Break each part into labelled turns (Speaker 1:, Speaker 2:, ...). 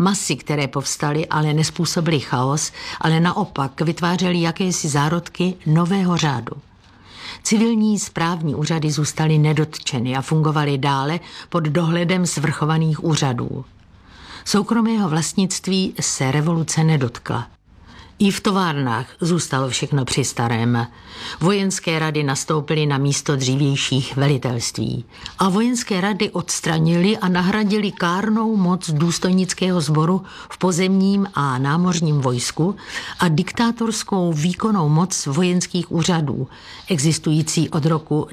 Speaker 1: Masy, které povstaly, ale nespůsobily chaos, ale naopak vytvářely jakési zárodky nového řádu. Civilní správní úřady zůstaly nedotčeny a fungovaly dále pod dohledem svrchovaných úřadů. Soukromého vlastnictví se revoluce nedotkla. I v továrnách zůstalo všechno při starém. Vojenské rady nastoupily na místo dřívějších velitelství. A vojenské rady odstranili a nahradili kárnou moc důstojnického sboru v pozemním a námořním vojsku a diktátorskou výkonnou moc vojenských úřadů, existující od roku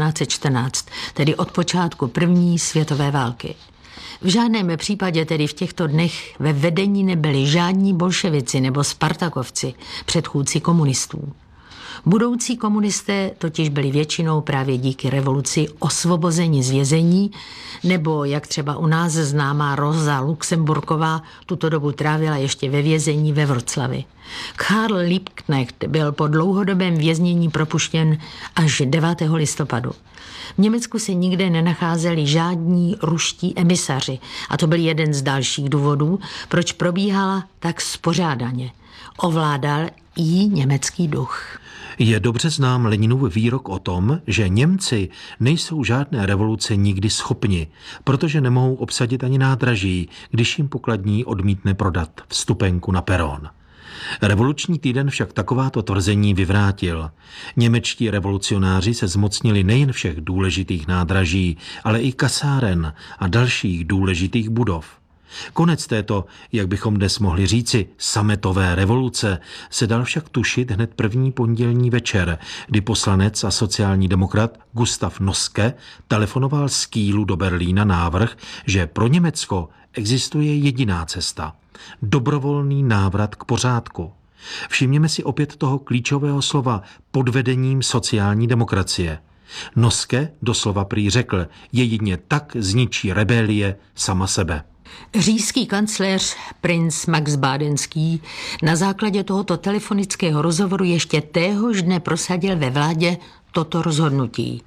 Speaker 1: 1914, tedy od počátku první světové války. V žádném případě tedy v těchto dnech ve vedení nebyli žádní bolševici nebo spartakovci, předchůdci komunistů. Budoucí komunisté totiž byli většinou právě díky revoluci osvobozeni z vězení, nebo jak třeba u nás známá Rosa Luxemburková tuto dobu trávila ještě ve vězení ve Wroclawi. Karl Liebknecht byl po dlouhodobém věznění propuštěn až 9. listopadu. V Německu se nikde nenacházeli žádní ruští emisaři a to byl jeden z dalších důvodů, proč probíhala tak spořádaně. Ovládal jí německý duch.
Speaker 2: Je dobře znám Leninův výrok o tom, že Němci nejsou žádné revoluce nikdy schopni, protože nemohou obsadit ani nádraží, když jim pokladní odmítne prodat vstupenku na peron. Revoluční týden však takováto tvrzení vyvrátil. Němečtí revolucionáři se zmocnili nejen všech důležitých nádraží, ale i kasáren a dalších důležitých budov. Konec této, jak bychom dnes mohli říci, sametové revoluce se dal však tušit hned první pondělní večer, kdy poslanec a sociální demokrat Gustav Noske telefonoval z Kielu do Berlína návrh, že pro Německo existuje jediná cesta – dobrovolný návrat k pořádku. Všimněme si opět toho klíčového slova pod vedením sociální demokracie. Noske doslova prý řekl, jedině tak zničí rebelie sama sebe.
Speaker 1: Říšský kancléř princ Max Bádenský na základě tohoto telefonického rozhovoru ještě téhož dne prosadil ve vládě toto rozhodnutí.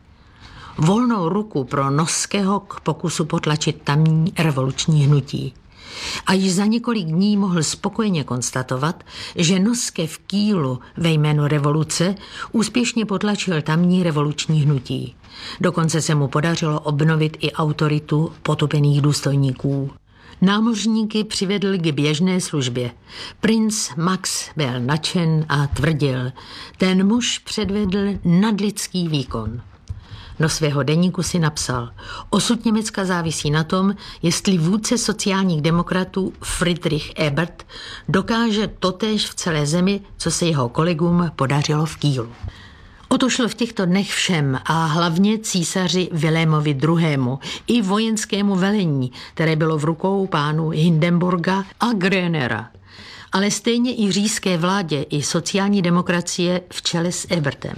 Speaker 1: Volnou ruku pro Noského k pokusu potlačit tamní revoluční hnutí. A již za několik dní mohl spokojeně konstatovat, že Noske v Kielu ve jménu revoluce úspěšně potlačil tamní revoluční hnutí. Dokonce se mu podařilo obnovit i autoritu potopených důstojníků. Námořníky přivedl k běžné službě. Princ Max byl nadšen a tvrdil, ten muž předvedl nadlidský výkon. Do svého deníku si napsal, osud Německa závisí na tom, jestli vůdce sociálních demokratů Friedrich Ebert dokáže totéž v celé zemi, co se jeho kolegům podařilo v Kielu. O to šlo v těchto dnech všem a hlavně císaři Vilémovi II. I vojenskému velení, které bylo v rukou pánů Hindenburga a Grönera. Ale stejně i říšské vládě i sociální demokracie v čele s Ebertem.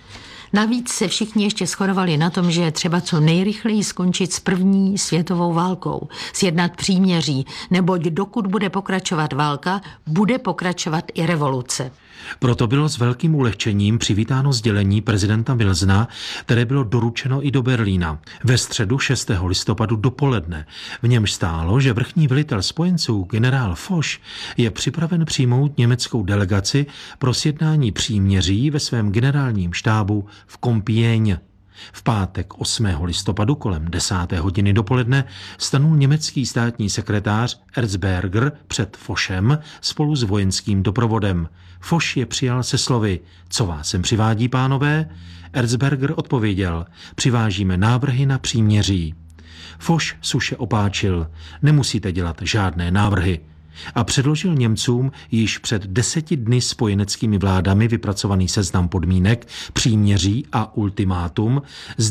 Speaker 1: Navíc se všichni ještě shodovali na tom, že je třeba co nejrychleji skončit s první světovou válkou, sjednat příměří, neboť dokud bude pokračovat válka, bude pokračovat i revoluce.
Speaker 2: Proto bylo s velkým ulehčením přivítáno sdělení prezidenta Wilsona, které bylo doručeno i do Berlína ve středu 6. listopadu dopoledne. V němž stálo, že vrchní velitel spojenců generál Foch je připraven přijmout německou delegaci pro sjednání příměří ve svém generálním štábu v Compiègne. V pátek 8. listopadu kolem 10. hodiny dopoledne stanul německý státní sekretář Erzberger před Fochem spolu s vojenským doprovodem. Foch je přijal se slovy, co vás sem přivádí, pánové? Erzberger odpověděl, přivážíme návrhy na příměří. Foch suše opáčil, nemusíte dělat žádné návrhy. A předložil Němcům již před 10 dny spojeneckými vládami vypracovaný seznam podmínek, příměří a ultimátum s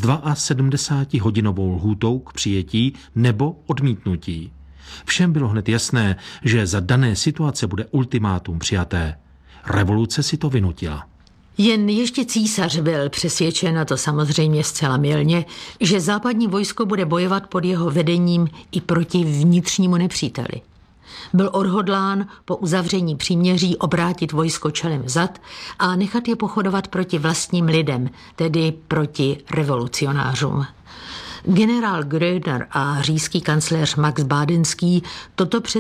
Speaker 2: 72hodinovou lhůtou k přijetí nebo odmítnutí. Všem bylo hned jasné, že za dané situace bude ultimátum přijaté. Revoluce si to vynutila.
Speaker 1: Jen ještě císař byl přesvědčen, a to samozřejmě zcela mylně, že západní vojsko bude bojovat pod jeho vedením i proti vnitřnímu nepříteli. Byl odhodlán po uzavření příměří obrátit vojsko čelem vzad a nechat je pochodovat proti vlastním lidem, tedy proti revolucionářům. Generál Gröner a říšský kancléř Max Bádenský toto